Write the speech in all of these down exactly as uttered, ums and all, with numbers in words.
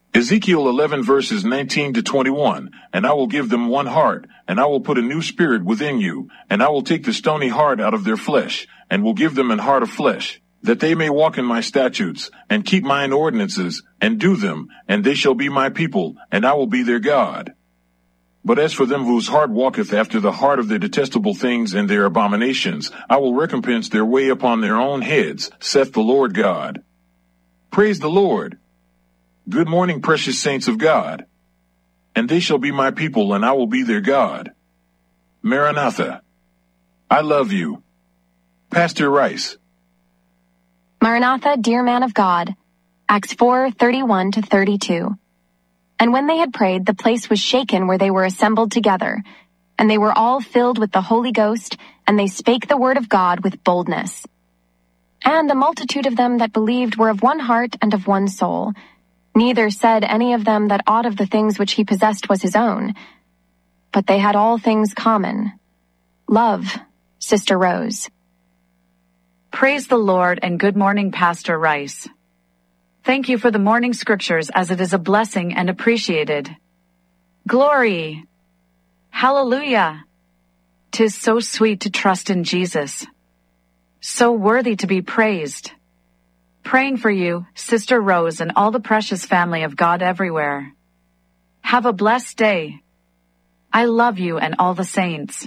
Ezekiel eleven verses nineteen to twenty-one, and I will give them one heart, and I will put a new spirit within you, and I will take the stony heart out of their flesh, and will give them an heart of flesh, that they may walk in my statutes, and keep mine ordinances, and do them, and they shall be my people, and I will be their God. But as for them whose heart walketh after the heart of their detestable things and their abominations, I will recompense their way upon their own heads, saith the Lord God. Praise the Lord. Good morning, precious saints of God. And they shall be my people, and I will be their God. Maranatha. I love you. Pastor Rice. Maranatha, dear man of God. Acts four, thirty-one to thirty-two. And when they had prayed, the place was shaken where they were assembled together, and they were all filled with the Holy Ghost, and they spake the word of God with boldness. And a multitude of them that believed were of one heart and of one soul. Neither said any of them that aught of the things which he possessed was his own, but they had all things common. Love, Sister Rose. Praise the Lord, and good morning, Pastor Rice. Thank you for the morning scriptures, as it is a blessing and appreciated. Glory! Hallelujah! 'Tis so sweet to trust in Jesus. So worthy to be praised. Praying for you, Sister Rose, and all the precious family of God everywhere. Have a blessed day. I love you and all the saints.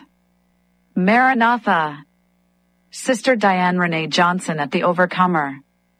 Maranatha. Sister Diane Renee Johnson at the Overcomer.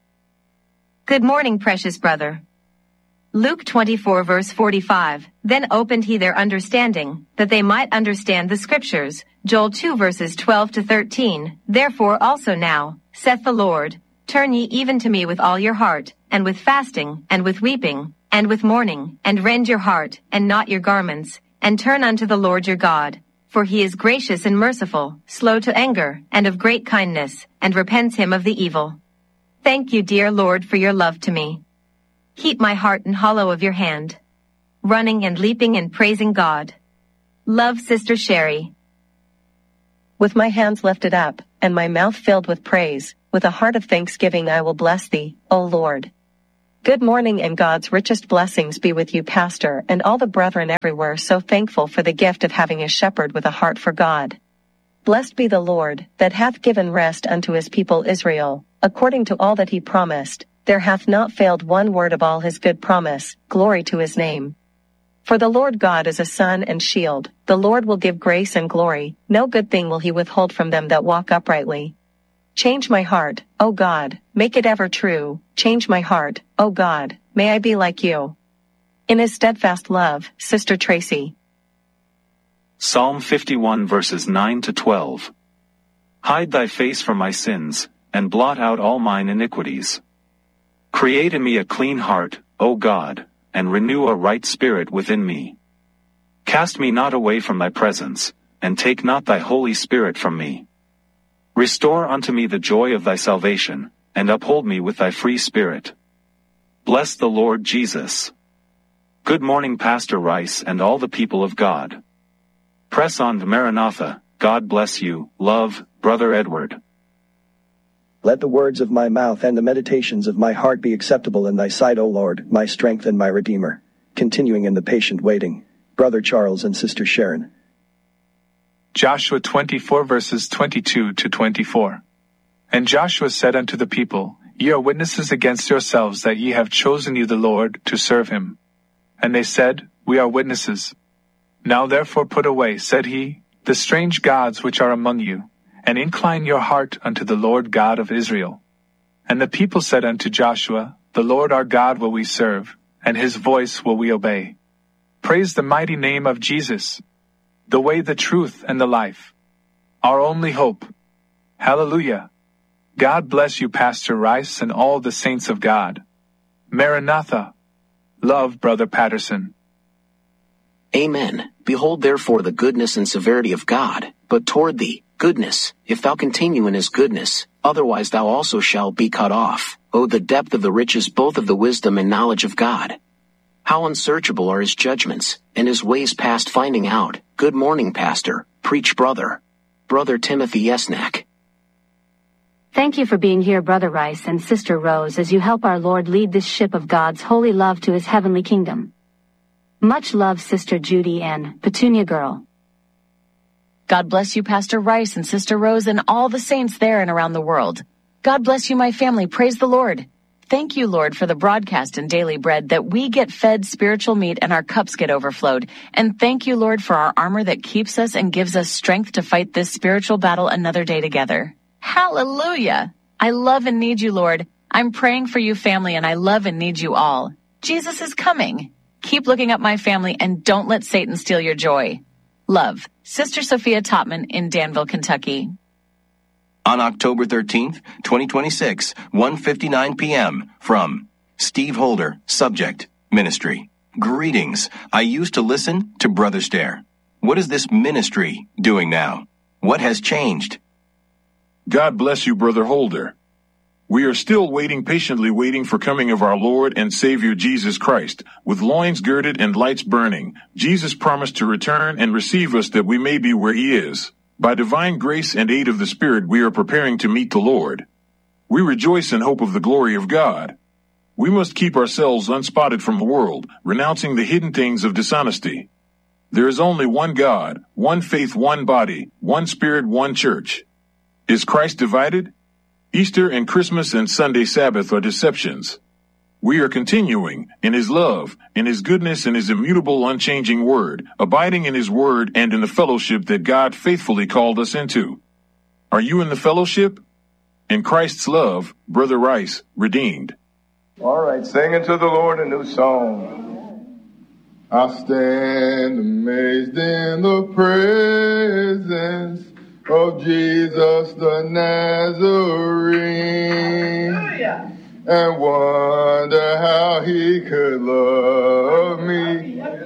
Good morning, precious brother. Luke twenty-four verse forty-five, Then opened he their understanding, that they might understand the scriptures. Joel two verses twelve to thirteen, Therefore also now, saith the Lord, turn ye even to me with all your heart, and with fasting, and with weeping, and with mourning, and rend your heart, and not your garments, and turn unto the Lord your God. For he is gracious and merciful, slow to anger, and of great kindness, and repents him of the evil. Thank you, dear Lord, for your love to me. Keep my heart in hollow of your hand, running and leaping and praising God. Love, Sister Sherry. With my hands lifted up, and my mouth filled with praise, with a heart of thanksgiving I will bless thee, O Lord. Good morning, and God's richest blessings be with you, Pastor, and all the brethren everywhere, so thankful for the gift of having a shepherd with a heart for God. Blessed be the Lord, that hath given rest unto his people Israel, according to all that he promised. There hath not failed one word of all his good promise, glory to his name. For the Lord God is a sun and shield, the Lord will give grace and glory, no good thing will he withhold from them that walk uprightly. Change my heart, O God, make it ever true, change my heart, O God, may I be like you. In his steadfast love, Sister Tracy. Psalm fifty-one verses nine to twelve. Hide thy face from my sins, and blot out all mine iniquities. Create in me a clean heart, O God, and renew a right spirit within me. Cast me not away from thy presence, and take not thy Holy Spirit from me. Restore unto me the joy of thy salvation, and uphold me with thy free spirit. Bless the Lord Jesus. Good morning, Pastor Rice and all the people of God. Press on to Maranatha. God bless you, love, Brother Edward. Let the words of my mouth and the meditations of my heart be acceptable in thy sight, O Lord, my strength and my Redeemer. Continuing in the patient waiting, Brother Charles and Sister Sharon. Joshua twenty-four verses twenty-two to twenty-four. And Joshua said unto the people, Ye are witnesses against yourselves that ye have chosen you the Lord to serve him. And they said, We are witnesses. Now therefore put away, said he, the strange gods which are among you, and incline your heart unto the Lord God of Israel. And the people said unto Joshua, The Lord our God will we serve, and his voice will we obey. Praise the mighty name of Jesus, the way, the truth, and the life, our only hope. Hallelujah. God bless you, Pastor Rice, and all the saints of God. Maranatha. Love, Brother Patterson. Amen. Behold therefore the goodness and severity of God, but toward thee, goodness, if thou continue in his goodness, otherwise thou also shalt be cut off. O the depth of the riches both of the wisdom and knowledge of God! How unsearchable are his judgments, and his ways past finding out. Good morning, Pastor, preach brother. Brother Timothy Yesnack. Thank you for being here, Brother Rice and Sister Rose, as you help our Lord lead this ship of God's holy love to his heavenly kingdom. Much love, Sister Judy and Petunia Girl. God bless you, Pastor Rice and Sister Rose and all the saints there and around the world. God bless you, my family. Praise the Lord. Thank you, Lord, for the broadcast and daily bread that we get fed spiritual meat and our cups get overflowed. And thank you, Lord, for our armor that keeps us and gives us strength to fight this spiritual battle another day together. Hallelujah! I love and need you, Lord. I'm praying for you, family, and I love and need you all. Jesus is coming. Keep looking up, my family, and don't let Satan steal your joy. Love, Sister Sophia Topman in Danville, Kentucky. On October thirteenth, twenty twenty-six, one fifty-nine p.m. from Steve Holder, subject, ministry. Greetings. I used to listen to Brother Stare. What is this ministry doing now? What has changed? God bless you, Brother Holder. We are still waiting, patiently waiting for coming of our Lord and Savior Jesus Christ. With loins girded and lights burning, Jesus promised to return and receive us that we may be where he is. By divine grace and aid of the Spirit, we are preparing to meet the Lord. We rejoice in hope of the glory of God. We must keep ourselves unspotted from the world, renouncing the hidden things of dishonesty. There is only one God, one faith, one body, one Spirit, one church. Is Christ divided? Easter and Christmas and Sunday Sabbath are deceptions. We are continuing in his love, in his goodness, and his immutable, unchanging word, abiding in his word and in the fellowship that God faithfully called us into. Are you in the fellowship? In Christ's love, Brother Rice, redeemed. All right, singing to the Lord a new song. I stand amazed in the presence of Jesus the Nazarene, and wonder how he could love